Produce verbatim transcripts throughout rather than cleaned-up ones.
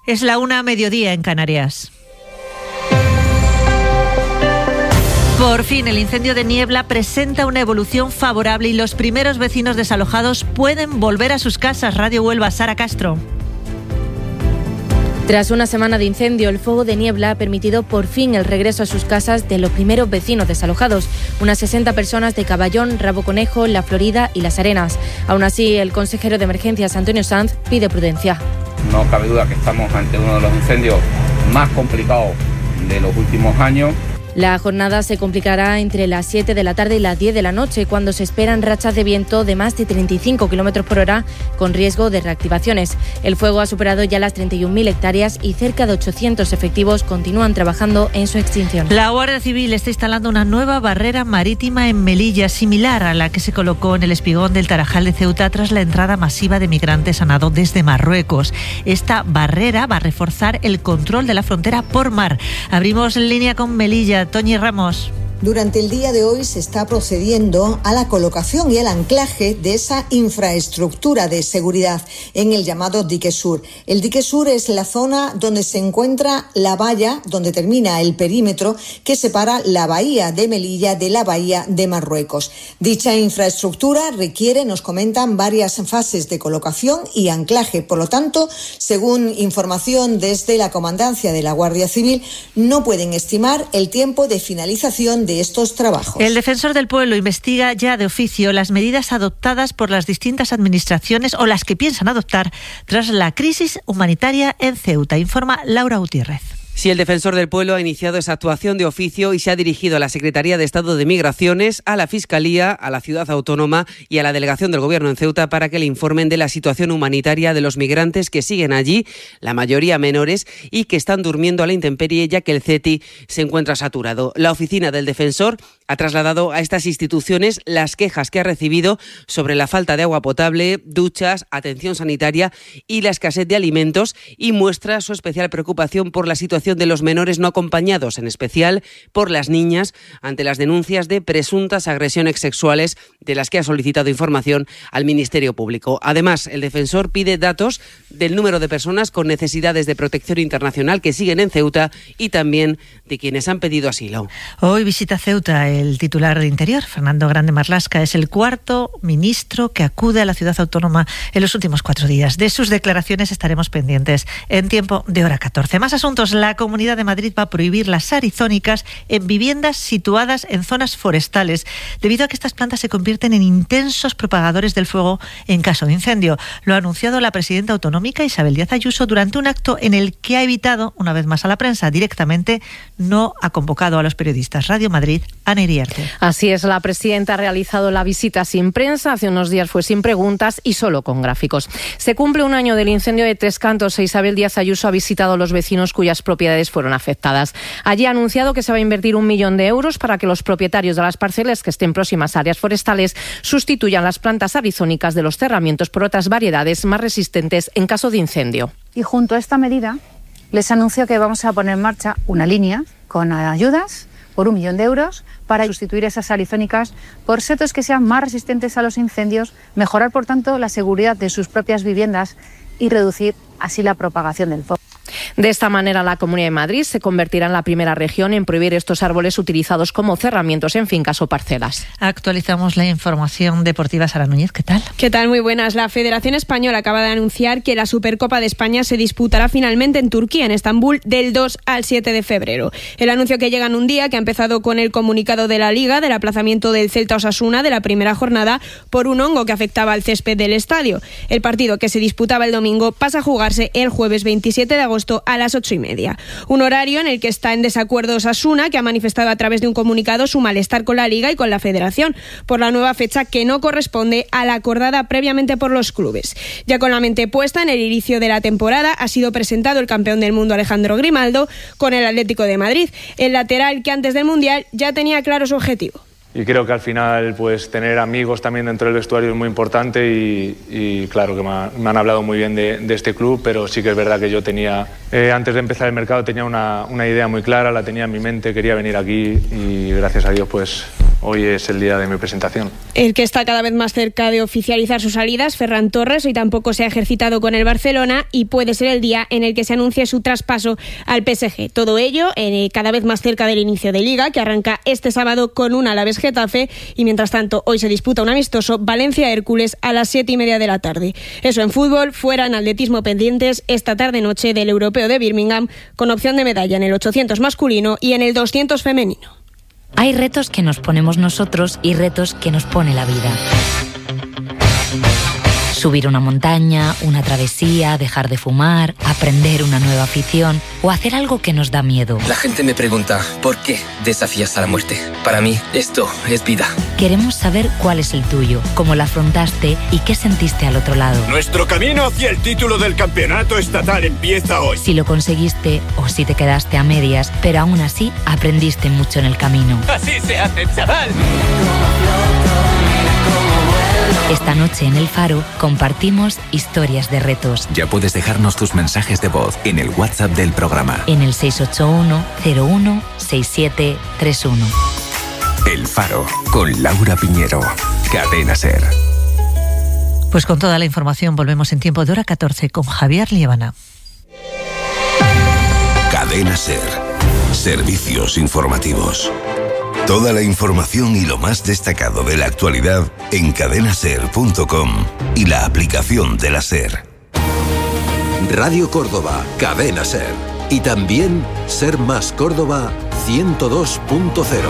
Es la una, mediodía en Canarias. Por fin, el incendio de Niebla presenta una evolución favorable y los primeros vecinos desalojados pueden volver a sus casas. Radio Huelva, Sara Castro. Tras una semana de incendio, el fuego de Niebla ha permitido por fin el regreso a sus casas de los primeros vecinos desalojados, unas sesenta personas de Caballón, Rabo Conejo, La Florida y Las Arenas. Aún así, el consejero de Emergencias, Antonio Sanz, pide prudencia. No cabe duda que estamos ante uno de los incendios más complicados de los últimos años. La jornada se complicará entre las siete de la tarde y las diez de la noche, cuando se esperan rachas de viento de más de treinta y cinco kilómetros por hora, con riesgo de reactivaciones. El fuego ha superado ya las treinta y un mil hectáreas y cerca de ochocientos efectivos continúan trabajando en su extinción. La Guardia Civil está instalando una nueva barrera marítima en Melilla, similar a la que se colocó en el espigón del Tarajal de Ceuta tras la entrada masiva de migrantes a nado desde Marruecos. Esta barrera va a reforzar el control de la frontera por mar. Abrimos línea con Melilla. Toñi Ramos. Durante el día de hoy se está procediendo a la colocación y el anclaje de esa infraestructura de seguridad en el llamado dique sur. El dique sur es la zona donde se encuentra la valla, donde termina el perímetro que separa la bahía de Melilla de la bahía de Marruecos. Dicha infraestructura requiere, nos comentan, varias fases de colocación y anclaje. Por lo tanto, según información desde la Comandancia de la Guardia Civil, no pueden estimar el tiempo de finalización de estos trabajos. El defensor del pueblo investiga ya de oficio las medidas adoptadas por las distintas administraciones o las que piensan adoptar tras la crisis humanitaria en Ceuta, informa Laura Gutiérrez. Sí, el defensor del pueblo ha iniciado esa actuación de oficio y se ha dirigido a la Secretaría de Estado de Migraciones, a la Fiscalía, a la Ciudad Autónoma y a la Delegación del Gobierno en Ceuta para que le informen de la situación humanitaria de los migrantes que siguen allí, la mayoría menores, y que están durmiendo a la intemperie ya que el CETI se encuentra saturado. La oficina del defensor ha trasladado a estas instituciones las quejas que ha recibido sobre la falta de agua potable, duchas, atención sanitaria y la escasez de alimentos, y muestra su especial preocupación por la situación de los menores no acompañados, en especial por las niñas, ante las denuncias de presuntas agresiones sexuales de las que ha solicitado información al Ministerio Público. Además, el defensor pide datos del número de personas con necesidades de protección internacional que siguen en Ceuta y también de quienes han pedido asilo. Hoy visita Ceuta el titular de Interior, Fernando Grande Marlaska. Es el cuarto ministro que acude a la ciudad autónoma en los últimos cuatro días. De sus declaraciones estaremos pendientes en Tiempo de Hora catorce. Más asuntos. La Comunidad de Madrid va a prohibir las arizónicas en viviendas situadas en zonas forestales, debido a que estas plantas se convierten en intensos propagadores del fuego en caso de incendio. Lo ha anunciado la presidenta autonómica Isabel Díaz Ayuso durante un acto en el que ha evitado, una vez más a la prensa directamente, no ha convocado a los periodistas. Radio Madrid, Ana Iriarte. Así es, la presidenta ha realizado la visita sin prensa, hace unos días fue sin preguntas y solo con gráficos. Se cumple un año del incendio de Tres Cantos e Isabel Díaz Ayuso ha visitado a los vecinos cuyas propiedades fueron afectadas. Allí ha anunciado que se va a invertir un millón de euros para que los propietarios de las parcelas que estén próximas a áreas forestales sustituyan las plantas arizónicas de los cerramientos por otras variedades más resistentes en caso de incendio. Y junto a esta medida les anuncio que vamos a poner en marcha una línea con ayudas por un millón de euros para sustituir esas arizónicas por setos que sean más resistentes a los incendios, mejorar por tanto la seguridad de sus propias viviendas y reducir así la propagación del fuego. De esta manera, la Comunidad de Madrid se convertirá en la primera región en prohibir estos árboles utilizados como cerramientos en fincas o parcelas. Actualizamos la información deportiva. Sara Núñez, ¿qué tal? ¿Qué tal? Muy buenas. La Federación Española acaba de anunciar que la Supercopa de España se disputará finalmente en Turquía, en Estambul, del dos al siete de febrero. El anuncio que llega en un día que ha empezado con el comunicado de la Liga del aplazamiento del Celta Osasuna de la primera jornada por un hongo que afectaba al césped del estadio. El partido, que se disputaba el domingo, pasa a jugarse el jueves veintisiete de agosto a las ocho y media. Un horario en el que está en desacuerdo Osasuna, que ha manifestado a través de un comunicado su malestar con la Liga y con la Federación por la nueva fecha que no corresponde a la acordada previamente por los clubes. Ya con la mente puesta en el inicio de la temporada, ha sido presentado el campeón del mundo Alejandro Grimaldo con el Atlético de Madrid, el lateral que antes del Mundial ya tenía claro su objetivo. Y creo que al final pues tener amigos también dentro del vestuario es muy importante y, y claro que me, ha, me han hablado muy bien de, de este club, pero sí que es verdad que yo tenía, eh, antes de empezar el mercado tenía una, una idea muy clara, la tenía en mi mente, quería venir aquí y gracias a Dios pues hoy es el día de mi presentación. El que está cada vez más cerca de oficializar sus salidas, Ferran Torres, hoy tampoco se ha ejercitado con el Barcelona y puede ser el día en el que se anuncie su traspaso al P S G. Todo ello eh, cada vez más cerca del inicio de Liga, que arranca este sábado con un Alavés Getafe, y mientras tanto hoy se disputa un amistoso Valencia-Hércules a las siete y media de la tarde. Eso en fútbol. Fuera, en atletismo, pendientes esta tarde-noche del Europeo de Birmingham, con opción de medalla en el ochocientos masculino y en el doscientos femenino. Hay retos que nos ponemos nosotros y retos que nos pone la vida. Subir una montaña, una travesía, dejar de fumar, aprender una nueva afición o hacer algo que nos da miedo. La gente me pregunta, ¿por qué desafías a la muerte? Para mí, esto es vida. Queremos saber cuál es el tuyo, cómo la afrontaste y qué sentiste al otro lado. Nuestro camino hacia el título del campeonato estatal empieza hoy. Si lo conseguiste o si te quedaste a medias, pero aún así aprendiste mucho en el camino. Así se hace, chaval. Esta noche en El Faro compartimos historias de retos. Ya puedes dejarnos tus mensajes de voz en el WhatsApp del programa. En el seis ocho uno, cero uno, seis siete tres uno. El Faro, con Laura Piñero. Cadena SER. Pues con toda la información volvemos en tiempo de hora catorce con Javier Liébana. Cadena SER. Servicios informativos. Toda la información y lo más destacado de la actualidad en cadena ser punto com y la aplicación de la SER. Radio Córdoba, Cadena SER. Y también Ser Más Córdoba ciento dos punto cero.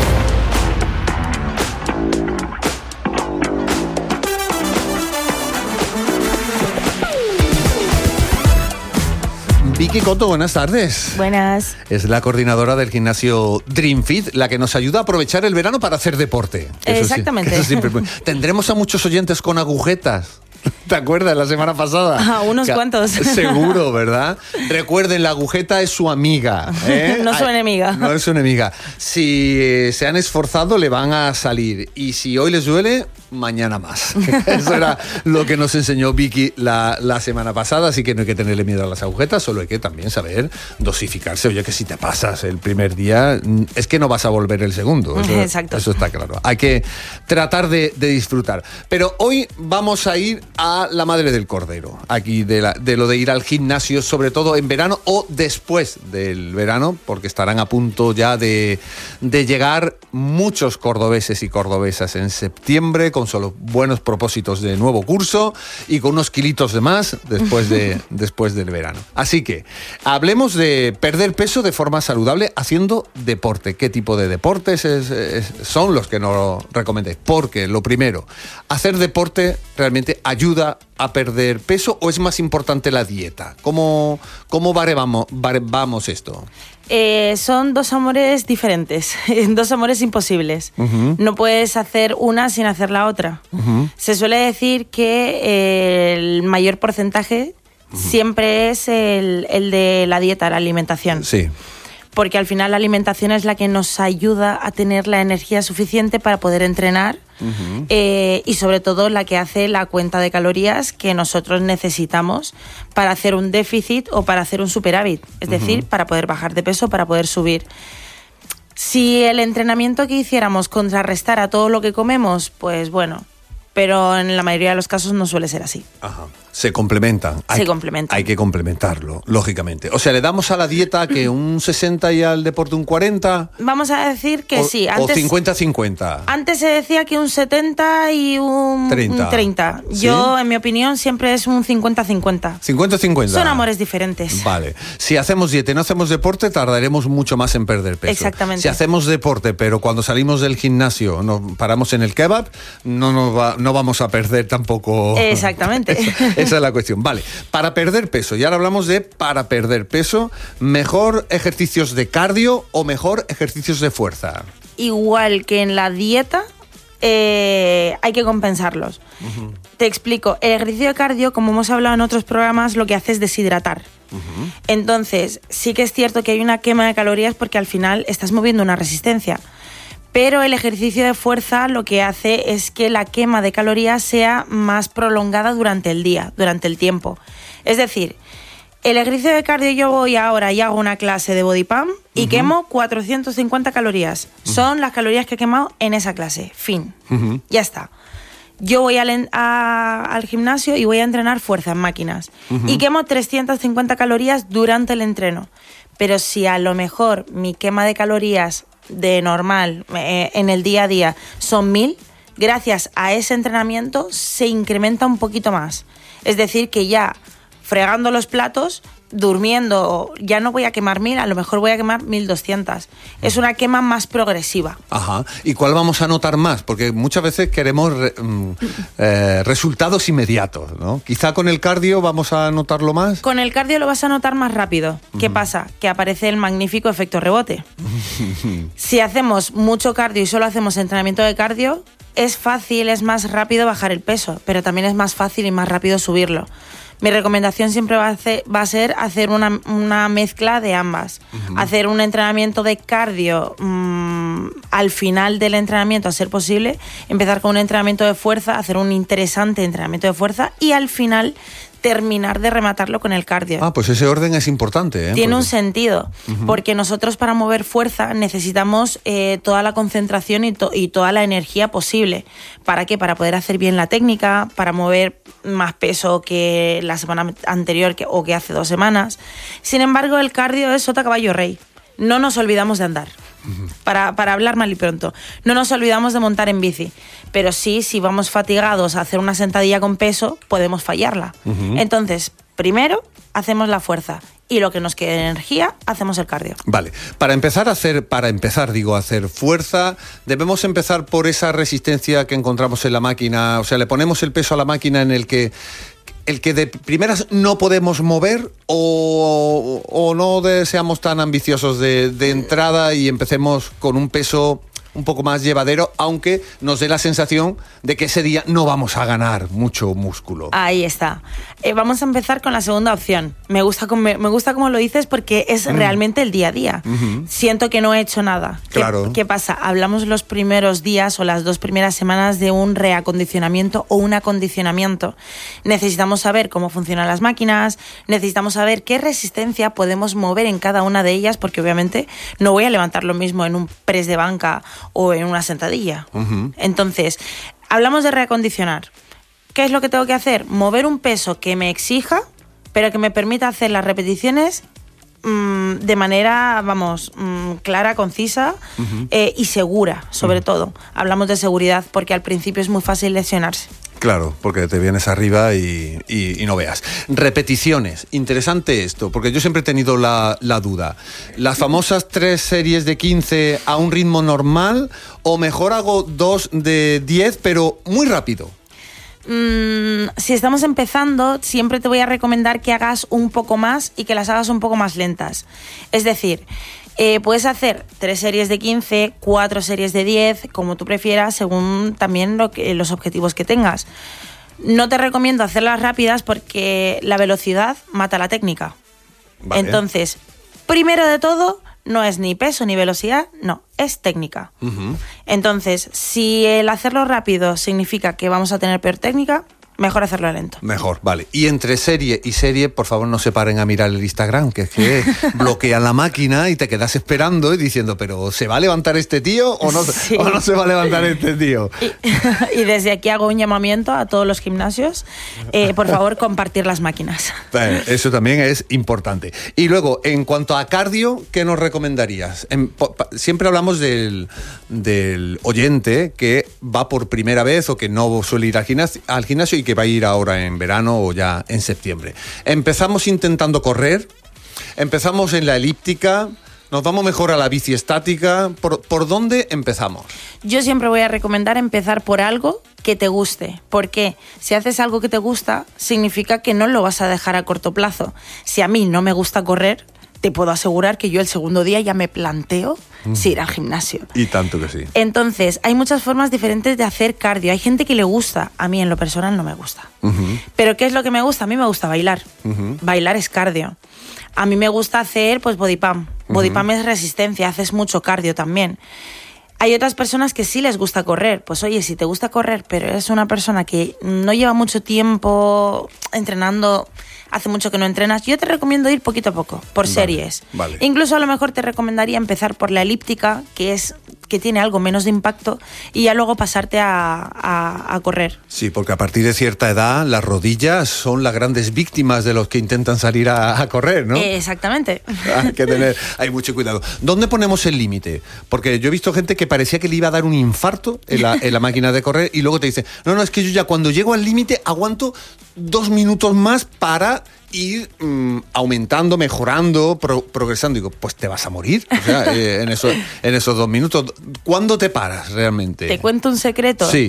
Vicky Coto, buenas tardes. Buenas. Es la coordinadora del gimnasio DreamFit, la que nos ayuda a aprovechar el verano para hacer deporte. Eso Exactamente. Sí, eso siempre. Tendremos a muchos oyentes con agujetas. ¿Te acuerdas la semana pasada? Ah, unos que, cuantos. Seguro, ¿verdad? Recuerden, la agujeta es su amiga. ¿eh? No es su enemiga. No es su enemiga. Si eh, se han esforzado, le van a salir. Y si hoy les duele, mañana más. Eso era lo que nos enseñó Vicky la, la semana pasada. Así que no hay que tenerle miedo a las agujetas, solo hay que también saber dosificarse. Oye, que si te pasas el primer día, es que no vas a volver el segundo. Eso, Exacto. Eso está claro. Hay que tratar de, de disfrutar. Pero hoy vamos a ir a la madre del cordero, aquí de, la, de lo de ir al gimnasio, sobre todo en verano o después del verano, porque estarán a punto ya de, de llegar muchos cordobeses y cordobesas en septiembre con solo buenos propósitos de nuevo curso y con unos kilitos de más después, de, después del verano. Así que hablemos de perder peso de forma saludable haciendo deporte. ¿Qué tipo de deportes es, es, son los que nos recomendéis? Porque lo primero, hacer deporte realmente ayuda a perder peso o es más importante la dieta? ¿Cómo, cómo barevamos, barevamos esto? Eh, son dos amores diferentes, dos amores imposibles. Uh-huh. No puedes hacer una sin hacer la otra. Uh-huh. Se suele decir que eh, el mayor porcentaje uh-huh. siempre es el, el de la dieta, la alimentación. Sí. Porque al final la alimentación es la que nos ayuda a tener la energía suficiente para poder entrenar. Uh-huh. eh, y sobre todo la que hace la cuenta de calorías que nosotros necesitamos para hacer un déficit o para hacer un superávit, es uh-huh. decir, para poder bajar de peso, para poder subir. Si el entrenamiento que hiciéramos contrarrestara todo lo que comemos, pues bueno, pero en la mayoría de los casos no suele ser así. Ajá. Se complementan. Se hay, complementan. Hay que complementarlo, lógicamente. O sea, ¿le damos a la dieta que un sesenta y al deporte un cuarenta? Vamos a decir que o, sí. Antes, o cincuenta cincuenta. Antes se decía que un setenta y un treinta. Un treinta. ¿Sí? Yo, en mi opinión, siempre es un cincuenta cincuenta. cincuenta cincuenta. Son amores diferentes. Vale. Si hacemos dieta y no hacemos deporte, tardaremos mucho más en perder peso. Exactamente. Si hacemos deporte, pero cuando salimos del gimnasio nos paramos en el kebab, no, nos va, no vamos a perder tampoco. Exactamente. esa, esa es la cuestión. Vale. Para perder peso, y ahora hablamos de para perder peso, ¿mejor ejercicios de cardio o mejor ejercicios de fuerza? Igual que en la dieta, eh, hay que compensarlos. Uh-huh. Te explico, el ejercicio de cardio, como hemos hablado en otros programas, lo que hace es deshidratar. Uh-huh. Entonces, sí que es cierto que hay una quema de calorías porque al final estás moviendo una resistencia. Pero el ejercicio de fuerza lo que hace es que la quema de calorías sea más prolongada durante el día, durante el tiempo. Es decir, El ejercicio de cardio, yo voy ahora y hago una clase de body pump y uh-huh. quemo cuatrocientas cincuenta calorías. Uh-huh. Son las calorías que he quemado en esa clase. Fin. Uh-huh. Ya está. Yo voy al, a, al gimnasio y voy a entrenar fuerza en máquinas. Uh-huh. Y quemo trescientas cincuenta calorías durante el entreno. Pero si a lo mejor mi quema de calorías de normal eh, en el día a día son mil, gracias a ese entrenamiento se incrementa un poquito más. Es decir, que ya fregando los platos, durmiendo, ya no voy a quemar mil, a lo mejor voy a quemar mil doscientas. Es una quema más progresiva. Ajá. ¿Y cuál vamos a notar más? Porque muchas veces queremos re, eh, resultados inmediatos, ¿no? Quizá con el cardio vamos a notarlo más. Con el cardio lo vas a notar más rápido. ¿Qué uh-huh. pasa? Que aparece el magnífico efecto rebote. Si hacemos mucho cardio y solo hacemos entrenamiento de cardio, es fácil, es más rápido bajar el peso, pero también es más fácil y más rápido subirlo. Mi recomendación siempre va a, hacer, va a ser hacer una, una mezcla de ambas. Uh-huh. Hacer un entrenamiento de cardio mmm, al final del entrenamiento, a ser posible, empezar con un entrenamiento de fuerza, hacer un interesante entrenamiento de fuerza y al final terminar de rematarlo con el cardio. Ah, pues ese orden es importante, ¿eh? Tiene porque... un sentido, uh-huh. porque nosotros para mover fuerza necesitamos eh, toda la concentración y, to- y toda la energía posible. ¿Para qué? Para poder hacer bien la técnica, para mover más peso que la semana anterior que, o que hace dos semanas. Sin embargo, el cardio es sota caballo rey. No nos olvidamos de andar. Para, para hablar mal y pronto. No nos olvidamos de montar en bici. Pero sí, si vamos fatigados a hacer una sentadilla con peso, podemos fallarla. Uh-huh. Entonces, primero, hacemos la fuerza. Y lo que nos quede de energía, hacemos el cardio. Vale. Para empezar a hacer, para empezar, digo, a hacer fuerza, debemos empezar por esa resistencia que encontramos en la máquina. O sea, le ponemos el peso a la máquina en el que el que de primeras no podemos mover o, o no de, seamos tan ambiciosos de, de entrada y empecemos con un peso un poco más llevadero, aunque nos dé la sensación de que ese día no vamos a ganar mucho músculo. Ahí está. Eh, vamos a empezar con la segunda opción. Me gusta, me, me gusta como lo dices porque es mm. realmente el día a día. Uh-huh. Siento que no he hecho nada. Claro. ¿Qué, ¿Qué pasa? Hablamos los primeros días o las dos primeras semanas de un reacondicionamiento o un acondicionamiento. Necesitamos saber cómo funcionan las máquinas, necesitamos saber qué resistencia podemos mover en cada una de ellas, porque obviamente no voy a levantar lo mismo en un press de banca o en una sentadilla. Uh-huh. Entonces, hablamos de reacondicionar. ¿Qué es lo que tengo que hacer? Mover un peso que me exija, pero que me permita hacer las repeticiones mmm, de manera, vamos, mmm, clara, concisa uh-huh. eh, y segura, sobre uh-huh. todo. Hablamos de seguridad porque al principio es muy fácil lesionarse. Claro, porque te vienes arriba y, y, y no veas. Repeticiones. Interesante esto, porque yo siempre he tenido la, la duda. ¿Las famosas tres series de quince a un ritmo normal o mejor hago dos de diez pero muy rápido? Mm, si estamos empezando, siempre te voy a recomendar que hagas un poco más y que las hagas un poco más lentas. Es decir, Eh, puedes hacer tres series de quince, cuatro series de diez, como tú prefieras, según también lo que, los objetivos que tengas. No te recomiendo hacerlas rápidas porque la velocidad mata la técnica. Vale. Entonces, primero de todo, no es ni peso ni velocidad, no, es técnica. Uh-huh. Entonces, si el hacerlo rápido significa que vamos a tener peor técnica, mejor hacerlo lento. Mejor, vale. Y entre serie y serie, por favor, no se paren a mirar el Instagram, que es que bloquean la máquina y te quedas esperando y diciendo, pero ¿se va a levantar este tío o no, sí. o no se va a levantar este tío? Y, y desde aquí hago un llamamiento a todos los gimnasios, eh, por favor, compartir las máquinas. Bueno, eso también es importante. Y luego, en cuanto a cardio, ¿qué nos recomendarías? En, po, siempre hablamos del, del oyente que va por primera vez o que no suele ir al gimnasio, al gimnasio y que va a ir ahora en verano o ya en septiembre. Empezamos intentando correr, empezamos en la elíptica, nos vamos mejor a la bici estática. ¿Por, por dónde empezamos? Yo siempre voy a recomendar empezar por algo que te guste. Porque si haces algo que te gusta, significa que no lo vas a dejar a corto plazo. Si a mí no me gusta correr, te puedo asegurar que yo el segundo día ya me planteo mm. si ir al gimnasio. Y tanto que sí. Entonces, hay muchas formas diferentes de hacer cardio. Hay gente que le gusta. A mí, en lo personal, no me gusta. Uh-huh. ¿Pero qué es lo que me gusta? A mí me gusta bailar. Uh-huh. Bailar es cardio. A mí me gusta hacer, pues, body pump. Body uh-huh. pump es resistencia. Haces mucho cardio también. Hay otras personas que sí les gusta correr. Pues oye, si te gusta correr, pero eres una persona que no lleva mucho tiempo entrenando, hace mucho que no entrenas, yo te recomiendo ir poquito a poco, por Vale, series. vale. Incluso a lo mejor te recomendaría empezar por la elíptica, que es que tiene algo menos de impacto, y ya luego pasarte a, a, a correr. Sí, porque a partir de cierta edad las rodillas son las grandes víctimas de los que intentan salir a, a correr, ¿no? Eh, exactamente. Hay que tener hay mucho cuidado. ¿Dónde ponemos el límite? Porque yo he visto gente que parecía que le iba a dar un infarto en la, en la máquina de correr y luego te dice, no, no, es que yo ya cuando llego al límite aguanto dos minutos más para ir mmm, aumentando, mejorando, pro, progresando. Digo, pues te vas a morir, o sea, eh, en, eso, en esos dos minutos. ¿Cuándo te paras realmente? Te cuento un secreto. Sí.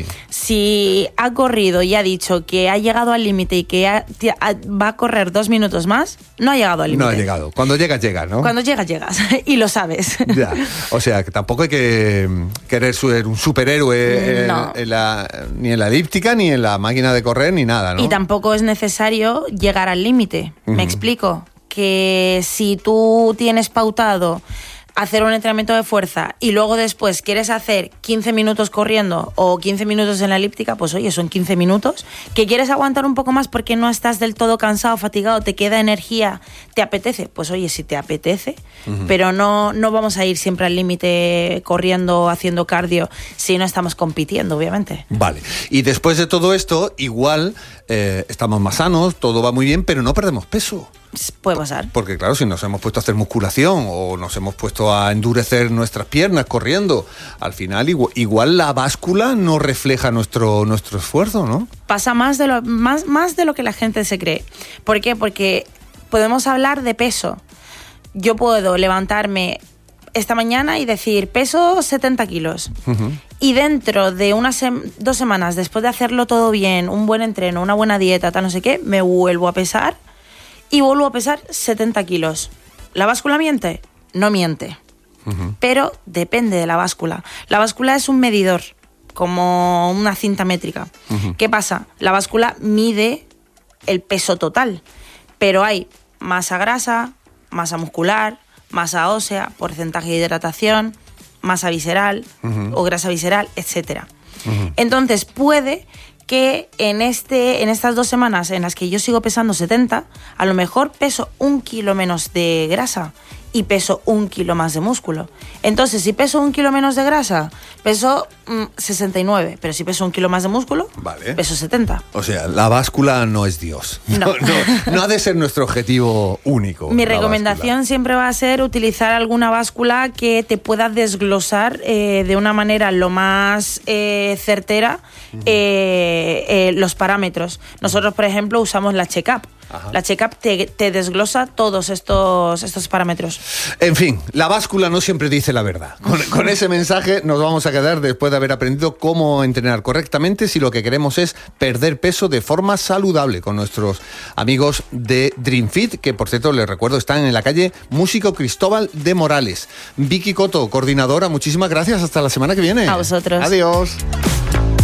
Si ha corrido y ha dicho que ha llegado al límite y que ha, ha, va a correr dos minutos más, no ha llegado al límite. No ha llegado. Cuando llegas, llegas, ¿no? Cuando llegas, llegas. Y lo sabes. Ya. O sea, que tampoco hay que querer ser un superhéroe no. en, en la, ni en la elíptica, ni en la máquina de correr, ni nada, ¿no? Y tampoco es necesario llegar al límite. Me uh-huh. explico, que si tú tienes pautado hacer un entrenamiento de fuerza y luego después quieres hacer quince minutos corriendo o quince minutos en la elíptica, pues oye, son quince minutos. Que quieres aguantar un poco más porque no estás del todo cansado, fatigado, te queda energía, te apetece, pues oye, si te apetece, uh-huh. pero no, no vamos a ir siempre al límite corriendo, haciendo cardio, si no estamos compitiendo, obviamente. Vale, y después de todo esto, igual eh, estamos más sanos, todo va muy bien, pero no perdemos peso. Puede pasar. Porque claro, si nos hemos puesto a hacer musculación o nos hemos puesto a endurecer nuestras piernas corriendo, al final igual, igual la báscula no refleja nuestro, nuestro esfuerzo, ¿no? Pasa más de, lo, más, más de lo que la gente se cree. ¿Por qué? Porque podemos hablar de peso. Yo puedo levantarme esta mañana y decir, peso setenta kilos. Uh-huh. Y dentro de unas sem- dos semanas, después de hacerlo todo bien, un buen entreno, una buena dieta, tal no sé qué, me vuelvo a pesar y vuelvo a pesar setenta kilos. ¿La báscula miente? No miente. Uh-huh. Pero depende de la báscula. La báscula es un medidor, como una cinta métrica. Uh-huh. ¿Qué pasa? La báscula mide el peso total, pero hay masa grasa, masa muscular, masa ósea, porcentaje de hidratación, masa visceral uh-huh. o grasa visceral, etcétera. Uh-huh. Entonces puede que en, este, en estas dos semanas en las que yo sigo pesando setenta, a lo mejor peso un kilo menos de grasa y peso un kilo más de músculo. Entonces, si peso un kilo menos de grasa, peso mm, sesenta y nueve, pero si peso un kilo más de músculo, vale. peso setenta. O sea, la báscula no es Dios. No. No, no, no ha de ser nuestro objetivo único. Mi recomendación báscula. siempre va a ser utilizar alguna báscula que te pueda desglosar eh, de una manera lo más eh, certera uh-huh. eh, eh, los parámetros. Nosotros, por ejemplo, usamos la Check-Up. Ajá. La Check-Up te, te desglosa todos estos, estos parámetros. En fin, la báscula no siempre dice la verdad. Con, con ese mensaje nos vamos a quedar después de haber aprendido cómo entrenar correctamente si lo que queremos es perder peso de forma saludable con nuestros amigos de Dream Fit, que por cierto les recuerdo están en la calle Músico Cristóbal de Morales. Vicky Coto, coordinadora, muchísimas gracias. Hasta la semana que viene. A vosotros. Adiós.